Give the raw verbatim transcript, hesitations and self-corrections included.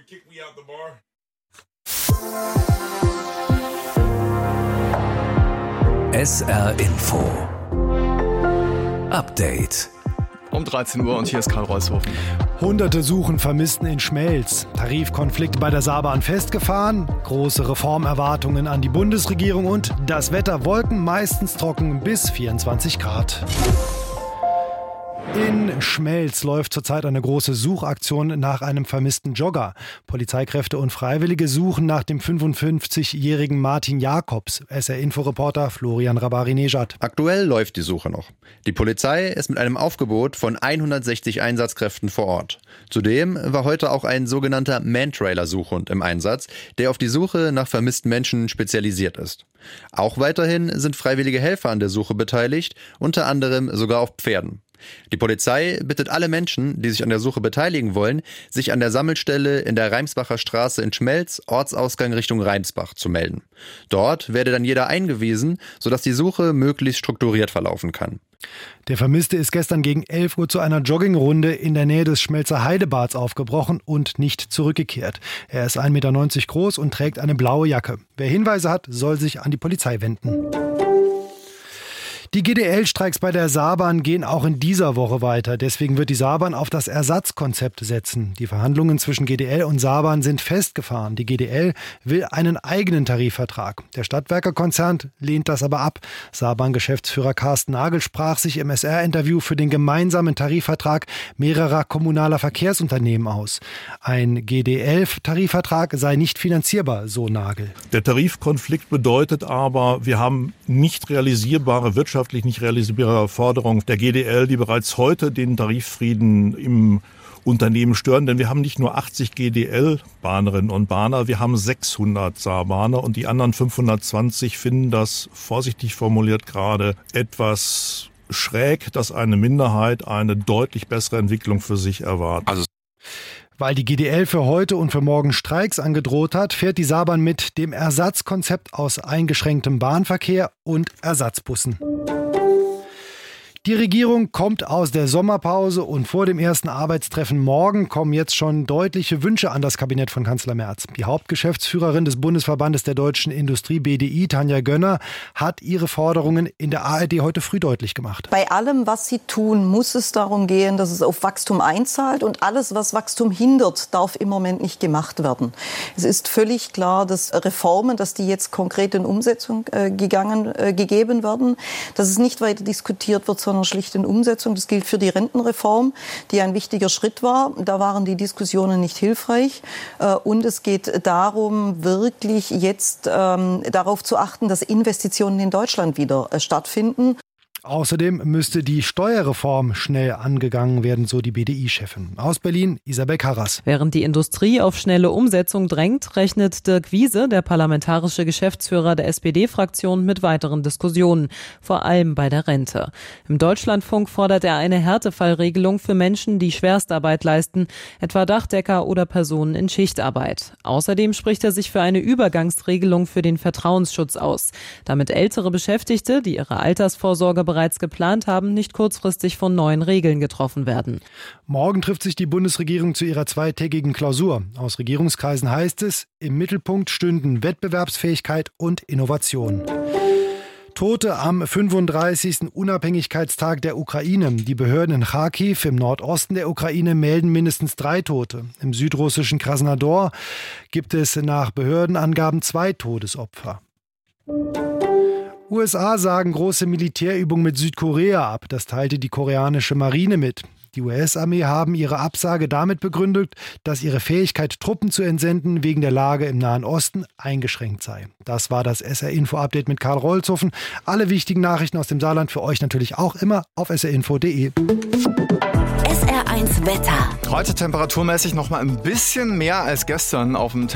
S R Info Update um dreizehn Uhr und hier ist Karl Reushofen. Hunderte suchen Vermissten in Schmelz. Tarifkonflikt bei der Saarbahn festgefahren, große Reformerwartungen an die Bundesregierung und das Wetter: Wolken, meistens trocken bis vierundzwanzig Grad. In Schmelz läuft zurzeit eine große Suchaktion nach einem vermissten Jogger. Polizeikräfte und Freiwillige suchen nach dem fünfundfünfzigjährigen Martin Jakobs. S R-Info-Reporter Florian Rabari-Nejad. Aktuell läuft die Suche noch. Die Polizei ist mit einem Aufgebot von hundertsechzig Einsatzkräften vor Ort. Zudem war heute auch ein sogenannter Man-Trailer-Suchhund im Einsatz, der auf die Suche nach vermissten Menschen spezialisiert ist. Auch weiterhin sind freiwillige Helfer an der Suche beteiligt, unter anderem sogar auf Pferden. Die Polizei bittet alle Menschen, die sich an der Suche beteiligen wollen, sich an der Sammelstelle in der Reimsbacher Straße in Schmelz, Ortsausgang Richtung Rheinsbach, zu melden. Dort werde dann jeder eingewiesen, sodass die Suche möglichst strukturiert verlaufen kann. Der Vermisste ist gestern gegen elf Uhr zu einer Joggingrunde in der Nähe des Schmelzer Heidebads aufgebrochen und nicht zurückgekehrt. Er ist ein Meter neunzig groß und trägt eine blaue Jacke. Wer Hinweise hat, soll sich an die Polizei wenden. Die G D L-Streiks bei der Saarbahn gehen auch in dieser Woche weiter. Deswegen wird die Saarbahn auf das Ersatzkonzept setzen. Die Verhandlungen zwischen G D L und Saarbahn sind festgefahren. Die G D L will einen eigenen Tarifvertrag. Der Stadtwerke-Konzern lehnt das aber ab. Saarbahn-Geschäftsführer Carsten Nagel sprach sich im S R-Interview für den gemeinsamen Tarifvertrag mehrerer kommunaler Verkehrsunternehmen aus. Ein G D L-Tarifvertrag sei nicht finanzierbar, so Nagel. Der Tarifkonflikt bedeutet aber, wir haben nicht realisierbare Wirtschaft nicht realisierbare Forderung der G D L, die bereits heute den Tariffrieden im Unternehmen stören. Denn wir haben nicht nur achtzig G D L-Bahnerinnen und Bahner, wir haben sechshundert Saarbahner und die anderen fünfhundertzwanzig finden das, vorsichtig formuliert, gerade etwas schräg, dass eine Minderheit eine deutlich bessere Entwicklung für sich erwartet. Also Weil die G D L für heute und für morgen Streiks angedroht hat, fährt die Saarbahn mit dem Ersatzkonzept aus eingeschränktem Bahnverkehr und Ersatzbussen. Die Regierung kommt aus der Sommerpause und vor dem ersten Arbeitstreffen morgen kommen jetzt schon deutliche Wünsche an das Kabinett von Kanzler Merz. Die Hauptgeschäftsführerin des Bundesverbandes der deutschen Industrie B D I, Tanja Gönner, hat ihre Forderungen in der A R D heute früh deutlich gemacht. Bei allem, was sie tun, muss es darum gehen, dass es auf Wachstum einzahlt und alles, was Wachstum hindert, darf im Moment nicht gemacht werden. Es ist völlig klar, dass Reformen, dass die jetzt konkret in Umsetzung äh, gegangen, äh, gegeben werden, dass es nicht weiter diskutiert wird, sondern schlicht in Umsetzung. Das gilt für die Rentenreform, die ein wichtiger Schritt war. Da waren die Diskussionen nicht hilfreich. Und es geht darum, wirklich jetzt ähm, darauf zu achten, dass Investitionen in Deutschland wieder äh, stattfinden. Außerdem müsste die Steuerreform schnell angegangen werden, so die B D I-Chefin. Aus Berlin, Isabel Karras. Während die Industrie auf schnelle Umsetzung drängt, rechnet Dirk Wiese, der parlamentarische Geschäftsführer der S P D-Fraktion, mit weiteren Diskussionen, vor allem bei der Rente. Im Deutschlandfunk fordert er eine Härtefallregelung für Menschen, die Schwerstarbeit leisten, etwa Dachdecker oder Personen in Schichtarbeit. Außerdem spricht er sich für eine Übergangsregelung für den Vertrauensschutz aus, damit ältere Beschäftigte, die ihre Altersvorsorge bereits geplant haben, nicht kurzfristig von neuen Regeln getroffen werden. Morgen trifft sich die Bundesregierung zu ihrer zweitägigen Klausur. Aus Regierungskreisen heißt es, im Mittelpunkt stünden Wettbewerbsfähigkeit und Innovation. Tote am fünfunddreißigsten Unabhängigkeitstag der Ukraine. Die Behörden in Charkiw im Nordosten der Ukraine melden mindestens drei Tote. Im südrussischen Krasnodar gibt es nach Behördenangaben zwei Todesopfer. U S A sagen große Militärübung mit Südkorea ab. Das teilte die koreanische Marine mit. Die U S-Armee haben ihre Absage damit begründet, dass ihre Fähigkeit, Truppen zu entsenden, wegen der Lage im Nahen Osten eingeschränkt sei. Das war das S R-Info-Update mit Karl Rolzhofen. Alle wichtigen Nachrichten aus dem Saarland für euch natürlich auch immer auf s r info punkt d e. S R eins Wetter. Heute temperaturmäßig noch mal ein bisschen mehr als gestern auf dem